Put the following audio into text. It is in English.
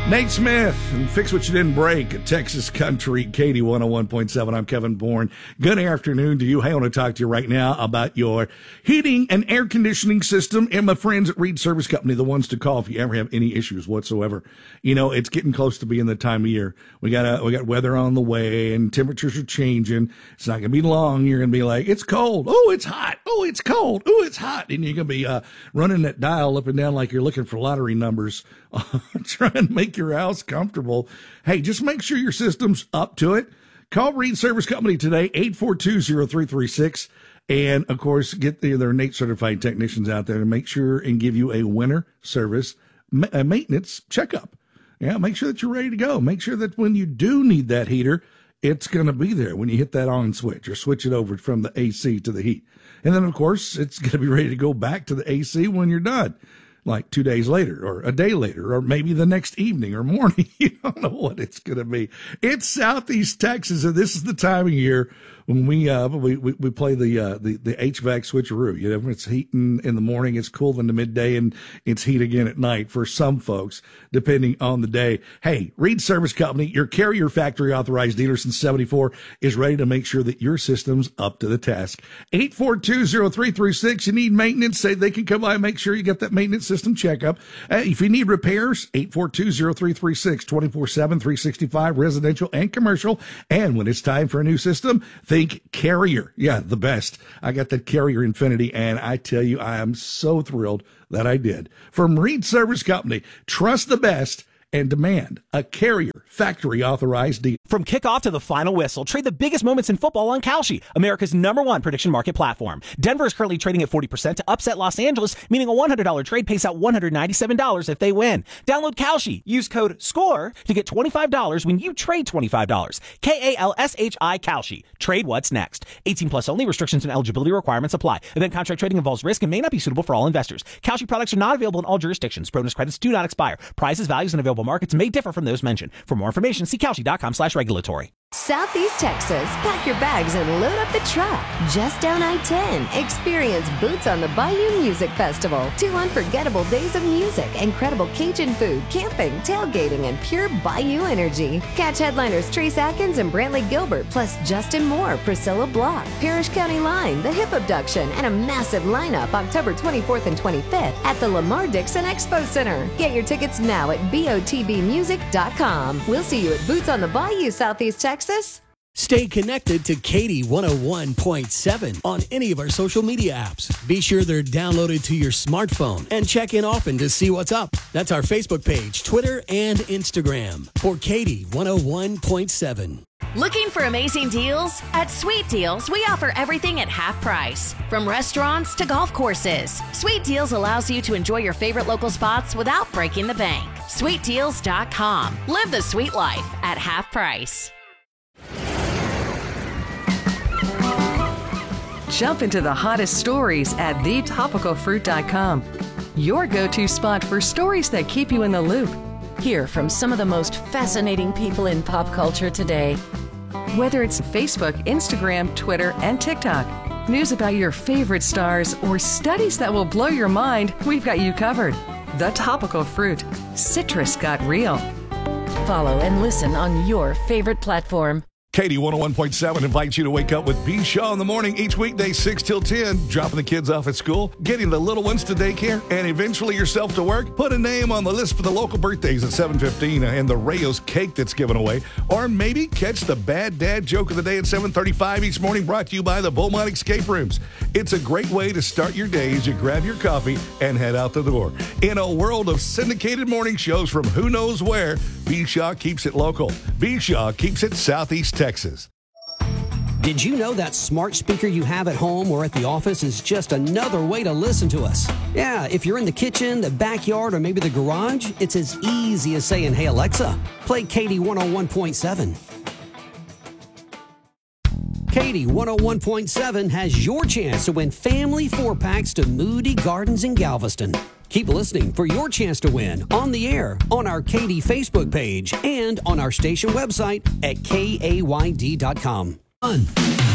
Nate Smith and Fix What You Didn't Break at Texas Country, Katie 101.7. I'm Kevin Bourne. Good afternoon to you. Hey, I want to talk to you right now about your heating and air conditioning system and my friends at Reed Service Company, the ones to call if you ever have any issues whatsoever. You know, it's getting close to being the time of year. We got weather on the way and temperatures are changing. It's not going to be long. You're going to be like, it's cold. Oh, it's hot. Oh, it's cold. Oh, it's hot. And you're going to be running that dial up and down like you're looking for lottery numbers, trying to make your house comfortable. Hey, just make sure your system's up to it. Call Reed Service Company today, 842-0336. And, of course, get their Nate certified technicians out there to make sure and give you a winter service maintenance checkup. Yeah, make sure that you're ready to go. Make sure that when you do need that heater, it's going to be there when you hit that on switch or switch it over from the AC to the heat. And then, of course, it's going to be ready to go back to the AC when you're done, like 2 days later or a day later or maybe the next evening or morning. You don't know what it's going to be. It's Southeast Texas, and this is the time of year when we play the HVAC switcheroo. You know, it's heat in the morning, it's cool in the midday, and it's heat again at night for some folks, depending on the day. Hey, Reed Service Company, your Carrier factory authorized dealer since 74, is ready to make sure that your system's up to the task. 842-0336. You need maintenance, say they can come by and make sure you get that maintenance system checkup. If you need repairs, 842-0336, 24/7, 365, residential and commercial. And when it's time for a new system, think Carrier. Yeah, the best. I got that Carrier Infinity, and I tell you, I am so thrilled that I did. From Reed Service Company, trust the best and demand a Carrier factory authorized deal. From kickoff to the final whistle, trade the biggest moments in football on Kalshi, America's #1 prediction market platform. Denver is currently trading at 40% to upset Los Angeles, meaning a $100 trade pays out $197 if they win. Download Kalshi. Use code SCORE to get $25 when you trade $25. KALSHI Kalshi. Trade what's next. 18 plus only. Restrictions and eligibility requirements apply. Event contract trading involves risk and may not be suitable for all investors. Kalshi products are not available in all jurisdictions. Bonus credits do not expire. Prices, values, and available markets may differ from those mentioned. For more information, see Kalshi.com/regulatory. Southeast Texas, pack your bags and load up the truck. Just down I-10, experience Boots on the Bayou Music Festival. 2 unforgettable days of music, incredible Cajun food, camping, tailgating, and pure Bayou energy. Catch headliners Trace Atkins and Brantley Gilbert, plus Justin Moore, Priscilla Block, Parrish County Line, The Hip Abduction, and a massive lineup October 24th and 25th at the Lamar Dixon Expo Center. Get your tickets now at botbmusic.com. We'll see you at Boots on the Bayou, Southeast Texas. Stay connected to Katie 101.7 on any of our social media apps. Be sure they're downloaded to your smartphone and check in often to see what's up. That's our Facebook page, Twitter, and Instagram for Katie 101.7. Looking for amazing deals? At Sweet Deals, we offer everything at half price. From restaurants to golf courses, Sweet Deals allows you to enjoy your favorite local spots without breaking the bank. SweetDeals.com. Live the sweet life at half price. Jump into the hottest stories at thetopicalfruit.com. Your go-to spot for stories that keep you in the loop. Hear from some of the most fascinating people in pop culture today. Whether it's Facebook, Instagram, Twitter, and TikTok, news about your favorite stars, or studies that will blow your mind, we've got you covered. The Topical Fruit. Citrus got real. Follow and listen on your favorite platform. Katie 101.7 invites you to wake up with B. Shaw in the morning each weekday 6 till 10, dropping the kids off at school, getting the little ones to daycare, and eventually yourself to work. Put a name on the list for the local birthdays at 7:15 and the Rayos cake that's given away. Or maybe catch the bad dad joke of the day at 7:35 each morning, brought to you by the Beaumont Escape Rooms. It's a great way to start your day as you grab your coffee and head out the door. In a world of syndicated morning shows from who knows where, B. Shaw keeps it local. B. Shaw keeps it Southeast Texas. Did you know that smart speaker you have at home or at the office is just another way to listen to us? Yeah, if you're in the kitchen, the backyard, or maybe the garage, it's as easy as saying, "Hey Alexa, play Katie 101.7. Katie 101.7 has your chance to win family 4-packs to Moody Gardens in Galveston. Keep listening for your chance to win on the air, on our Katie Facebook page, and on our station website at kayd.com.